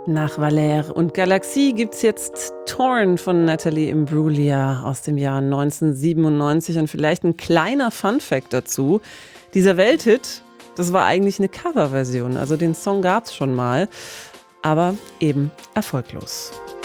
Nach Valère und Galaxie gibt's jetzt Torn von Natalie Imbruglia aus dem Jahr 1997 und vielleicht ein kleiner Funfact dazu. Dieser Welthit, das war eigentlich eine Coverversion, also den Song gab's schon mal, aber eben erfolglos.